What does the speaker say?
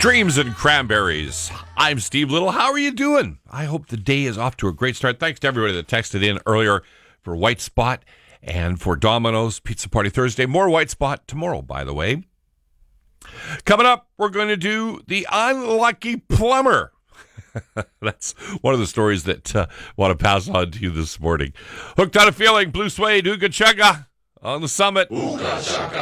Dreams and Cranberries. I'm Steve Little. How are you doing? I hope the day is off to a great start. Thanks to everybody that texted in earlier for White Spot and for Domino's Pizza Party Thursday. More White Spot tomorrow, by the way. Coming up, we're going to do the Unlucky Plumber. That's one of the stories that I want to pass on to you this morning. Hooked on a Feeling, Blue Suede, Ooga Chugga on the Summit. Ooga Chugga.